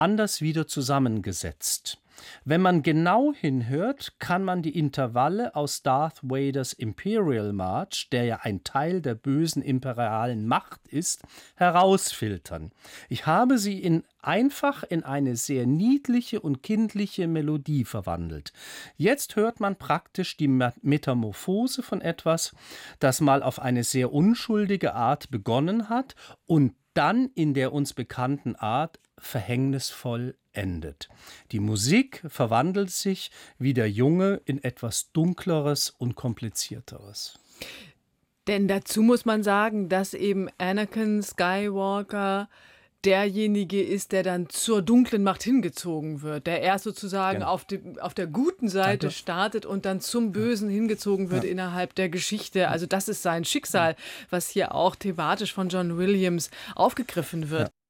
anders wieder zusammengesetzt. Wenn man genau hinhört, kann man die Intervalle aus Darth Vaders Imperial March, der ja ein Teil der bösen imperialen Macht ist, herausfiltern. Ich habe sie einfach in eine sehr niedliche und kindliche Melodie verwandelt. Jetzt hört man praktisch die Metamorphose von etwas, das mal auf eine sehr unschuldige Art begonnen hat und dann in der uns bekannten Art verhängnisvoll endet. Die Musik verwandelt sich wie der Junge in etwas Dunkleres und Komplizierteres. Denn dazu muss man sagen, dass eben Anakin Skywalker derjenige ist, der dann zur dunklen Macht hingezogen wird, der erst sozusagen Genau. auf der guten Seite Danke. startet und dann zum Bösen hingezogen wird innerhalb der Geschichte. Also das ist sein Schicksal, was hier auch thematisch von John Williams aufgegriffen wird.